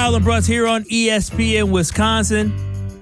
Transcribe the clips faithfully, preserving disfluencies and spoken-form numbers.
Kyle and Bruss here on E S P N Wisconsin.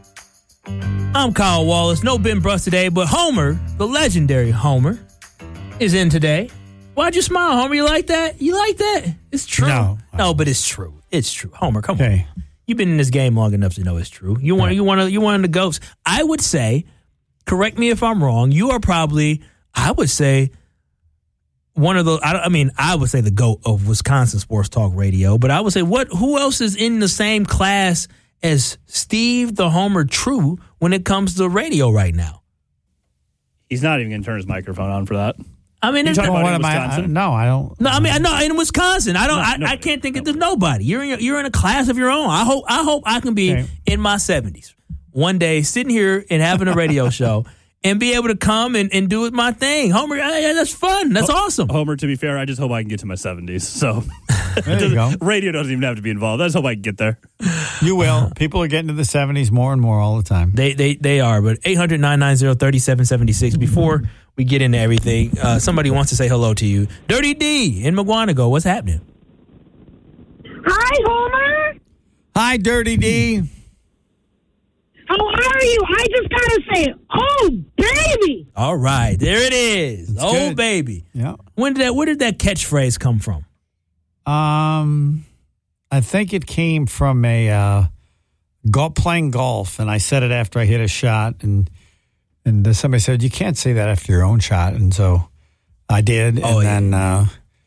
I'm Kyle Wallace. No Ben Bruss today, but Homer, the legendary Homer, is in today. Why'd you smile, Homer? You like that? You like that? It's true. No. No, but it's true. It's true. Homer, come Okay. on. You've been in this game long enough to know it's true. You want, you want, you one of the goats. I would say, correct me if I'm wrong, you are probably, I would say, one of the, I, I mean, I would say the GOAT of Wisconsin sports talk radio, but I would say, what? Who else is in the same class as Steve the Homer True when it comes to radio right now? He's not even going to turn his microphone on for that. I mean, You it's talking not, about What in am I? I? Wisconsin? No, I don't. no, I mean, I know in Wisconsin, I don't, No, I, I nobody. can't think of there's nobody. You're in, you're in a class of your own. I hope, I hope I can be Okay. in my seventies one day, sitting here and having a radio show. And be able to come and, and do it my thing. Homer, yeah, that's fun. That's awesome. Homer, to be fair, I just hope I can get to my seventies. So There you go. radio doesn't even have to be involved. I just hope I can get there. You will. People are getting to the seventies more and more all the time. They they they are. But eight hundred, nine nine zero, three seven seven six. Before we get into everything, uh, somebody wants to say hello to you. Dirty D in McGuanago. What's happening? Hi, Homer. Hi, Dirty D. How are you? I just gotta say, oh, baby. All right. There it is. Oh, good. baby. Yeah. When did that, where did that catchphrase come from? Um, I think it came from a uh, go- playing golf, and I said it after I hit a shot, and and somebody said you can't say that after your own shot, and so I did, and Oh, yeah. then uh,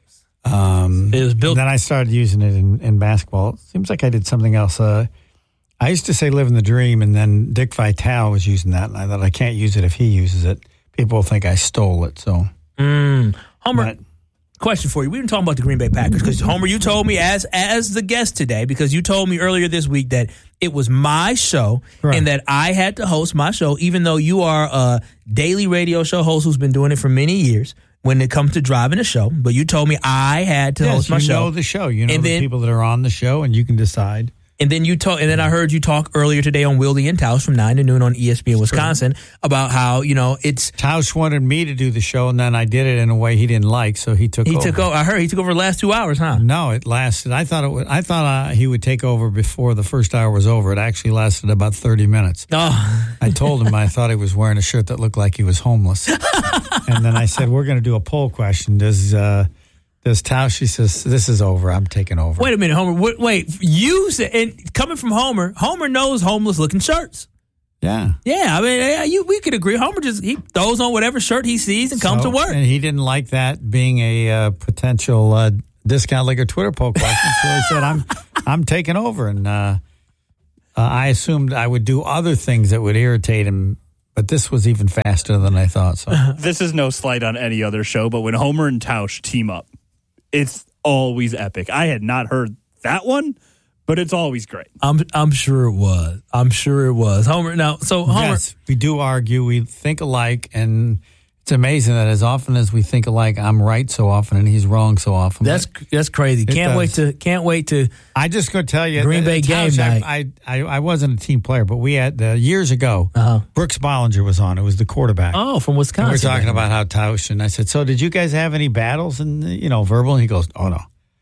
um, It was built- Then I started using it in, in basketball. It seems like I did something else. Uh, I used to say "living the dream," and then Dick Vitale was using that, and I thought I can't use it if he uses it. People will think I stole it. So, Mm. Homer, but, question for you. We've been talking about the Green Bay Packers because, Homer, you told me as as the guest today, because you told me earlier this week that it was my show Correct. and that I had to host my show, even though you are a daily radio show host who's been doing it for many years when it comes to driving a show. But you told me I had to yes, host my you show. know the show. You know And the then- people that are on the show, and you can decide. And then you told, and then I heard you talk earlier today on Wildy and Tausch from nine to noon on E S P N Wisconsin about how, you know, it's, Tausch wanted me to do the show, and then I did it in a way he didn't like, so he took he over. took over, I heard he took over the last two hours, huh? No, it lasted. I thought it would. I thought uh, he would take over before the first hour was over. It actually lasted about thirty minutes. Oh, I told him I thought he was wearing a shirt that looked like he was homeless, and then I said, "We're going to do a poll question. Does uh, does Tausch?" She says, "This is over. I'm taking over." wait a minute, Homer. Wait, wait, you said, and coming from Homer, Homer knows homeless looking shirts. Yeah, Yeah, I mean, yeah, you, we could agree. Homer just, he throws on whatever shirt he sees and comes So- to work. and he didn't like that being a uh, potential uh, discount liquor Twitter poll question. So he said, "I'm I'm taking over," and uh, uh, I assumed I would do other things that would irritate him. But this was even faster than I thought. So This is no slight on any other show, but when Homer and Tausch team up, it's always epic. I had not heard that one, but it's always great. I'm I'm sure it was. I'm sure it was. Homer, now, so Homer, yes, we do argue. We think alike, and it's amazing that as often as we think alike, I'm right so often and he's wrong so often. that's But that's crazy. It Can't wait does. to, can't wait to, I just going to tell you, Green uh, Bay game Tausch, night. I, I I I wasn't a team player, but we had uh, years ago. Uh-huh. Brooks Bollinger was on. It was the quarterback. oh, from And Wisconsin. we're talking about how Tausch, and I said, "So did you guys have any battles and you know verbal?" And he goes, "Oh no."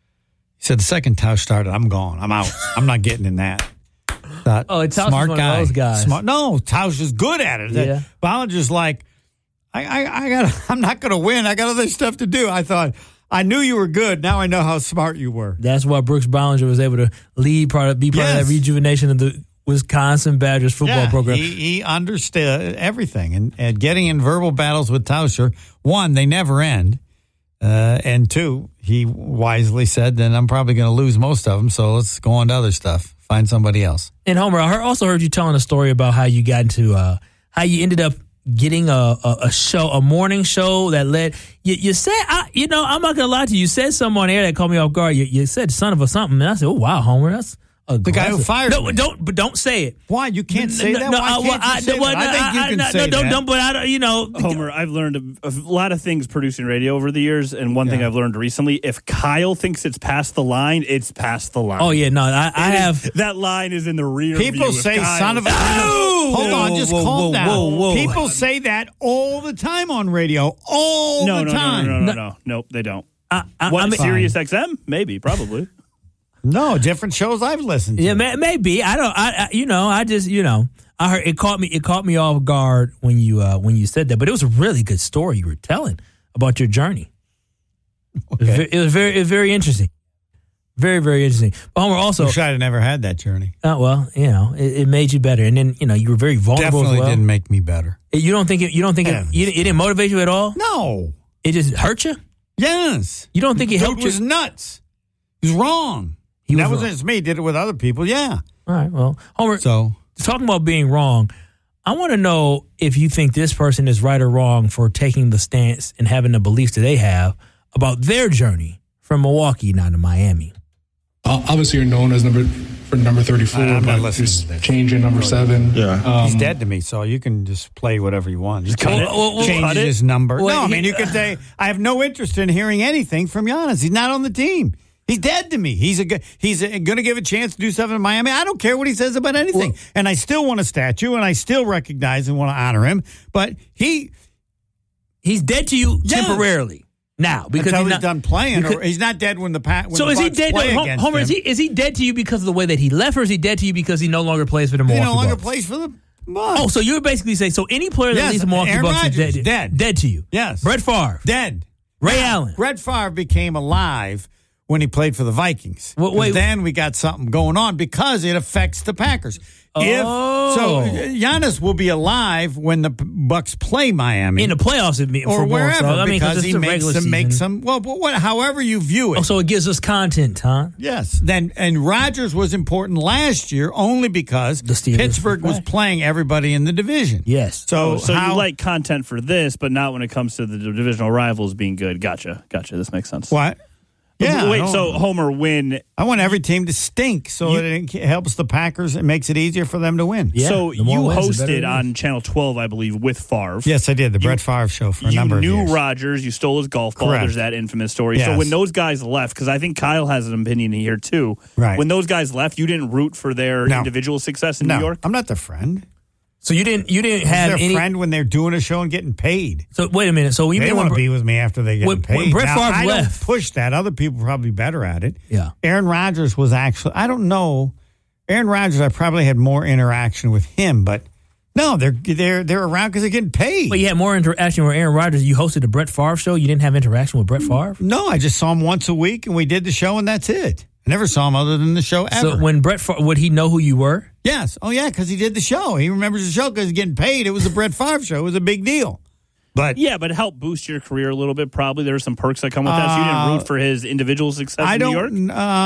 He said, "The second Tausch started, I'm gone. I'm out. I'm not getting in that." Thought, Oh, Tausch was smart one of guy. those guys. Smart. No, Tausch is good at it. Yeah. Bollinger's like, I, I, I got. I'm not going to win. I got other stuff to do. I thought I knew you were good. Now I know how smart you were. That's why Brooks Bollinger was able to lead part of, be part Yes. of that rejuvenation of the Wisconsin Badgers football Yeah, program. He, he understood everything, and, and getting in verbal battles with Tauscher. One, they never end, uh, and two, he wisely said, "Then I'm probably going to lose most of them. So let's go on to other stuff. Find somebody else." And Homer, I heard, also heard you telling a story about how you got into, uh, how you ended up getting a, a, a show, a morning show that led, you, you said, I, you know, I'm not going to lie to you, you said something on air that caught me off guard. You, you said son of a something, and I said, oh, wow, Homer, that's The guy who fired no, me. don't, but don't say it. Why you can't say No, that? no, Why I- can't well, you I- say well, that? I think you I- can no, say no, don't, that. don't, but I don't, you know. Homer, I've learned a, a lot of things producing radio over the years, and one thing Yeah. I've learned recently, if Kyle thinks it's past the line, it's past the line. Oh, yeah, no, I, I It is- have. that line is in the rear People view. If say Kyle- son of a. Oh! Hold on, Whoa, just whoa, calm whoa, down. whoa, whoa. People say that all the time on radio. All No, the no, no, time. no, no, no, no, nope, they don't. I, I, What, I mean, Sirius X M? Maybe, probably. No, different shows I've listened to. Yeah, may, maybe. I don't. I, I you know. I just you know. I heard it caught me. It caught me off guard when you uh, when you said that. But it was a really good story you were telling about your journey. Okay. It was very, it was very interesting. Very, very interesting. But Homer also. Wish I'd have never had that journey. Uh, well, you know, it, it made you better, and then you know you were very vulnerable. Definitely as well. didn't make me better. You don't think it? You don't think it, you, it didn't motivate you at all? No. It just hurt you. Yes. You don't think it Dude helped was you? nuts. He was wrong. He was that wasn't wrong. just me. He did it with other people. Yeah. All right. Well, Homer. So Talking about being wrong, I want to know if you think this person is right or wrong for taking the stance and having the beliefs that they have about their journey from Milwaukee now to Miami. Uh, obviously, you're known as number for number thirty-four, I'm not but listening there's to this. change in number seven. Yeah. Um, he's dead to me, so you can just play whatever you want. You cut can it. Well, well, change cut it. his number. Well, no, I he- mean, you could say, I have no interest in hearing anything from Giannis. He's not on the team. He's dead to me. He's a g- he's going to give a chance to do something in Miami. I don't care what he says about anything. Well- and I still want a statue, and I still recognize and want to honor him. But he, He's dead to you Yeah. temporarily now because until he's he's not, done playing, because- or he's not dead when the pa- when So the is he Bucks dead? play To, against Homer, him. is he is he dead to you because of the way that he left, or is he dead to you because he no longer plays for the He Milwaukee no longer Bucks? plays for the Bucks. Oh, so you're basically saying so any player that Yes, leaves the Milwaukee Aaron Bucks Rodgers, is dead, dead. dead to you. Yes. Brett Favre, Dead. Ray Allen. Brett Favre became alive when he played for the Vikings. Well, wait. Then we got something going on because it affects the Packers. Oh. If, so Giannis will be alive when the Bucks play Miami In the playoffs, it mean, or for more, wherever so, I mean, because it's he the makes regular them make season. some. Well, but what, however you view it. Oh, so it gives us content, huh? Yes. Then and Rodgers was important last year only because The Steelers Pittsburgh were was back. playing everybody in the division. Yes. So Oh, so how, you like content for this, but not when it comes to the divisional rivals being good. Gotcha. Gotcha. This makes sense. what? Yeah. I Wait, don't- so Homer win. I want every team to stink so You- that it helps the Packers and makes it easier for them to win. Yeah, so the you more wins, the better it hosted is. on Channel twelve, I believe, with Favre. Yes, I did. The Brett Favre show for a You number of knew years. Rodgers. You stole his golf ball. Correct. There's that infamous story. So Yes. when those guys left, because I think Kyle has an opinion here too. Right. When those guys left, you didn't root for their No. individual success in no, New York. I'm not their friend. So you didn't you didn't I'm have their any. friend when they're doing a show and getting paid. So wait a minute. So you They mean want to when- be with me after they get when- paid. when Brett Now, Favre I left- don't push that. Other people are probably better at it. Yeah. Aaron Rodgers was actually, I don't know. Aaron Rodgers, I probably had more interaction with him, but no, they're they're they're around because they're getting paid. But you had more interaction with Aaron Rodgers. You hosted the Brett Favre show. You didn't have interaction with Brett Favre. No, I just saw him once a week and we did the show and that's it. I never saw him other than the show ever. So when Brett Favre, would he know who you were? Yes. Oh, yeah, because he did the show. He remembers the show because he's getting paid. It was the Brett Favre show. It was a big deal. But Yeah, but it helped boost your career a little bit. Probably there were some perks that come with that. So you Uh, didn't root for his individual success I in New York. don't.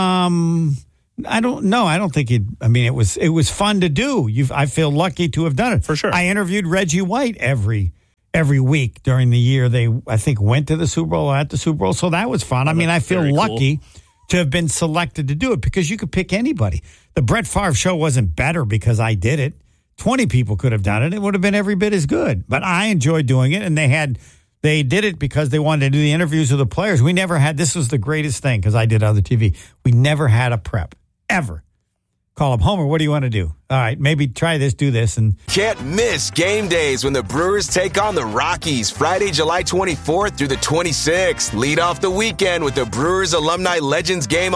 Um, I don't know. I don't think it. I mean, it was it was fun to do. You, I feel lucky to have done it For sure. I interviewed Reggie White every every week during the year. They, I think, went to the Super Bowl or at the Super Bowl, so that was fun. I mean, I that's feel very cool. lucky to have been selected to do it because you could pick anybody. The Brett Favre show wasn't better because I did it. twenty people could have done it. It would have been every bit as good. But I enjoyed doing it, and they had. They did it because they wanted to do the interviews with the players. We never had, this was the greatest thing because I did other T V. We never had a prep, ever. Call up, Homer, what do you want to do? All right, maybe try this, do this. And Can't miss game days when the Brewers take on the Rockies Friday, July twenty-fourth through the twenty-sixth. Lead off the weekend with the Brewers Alumni Legends game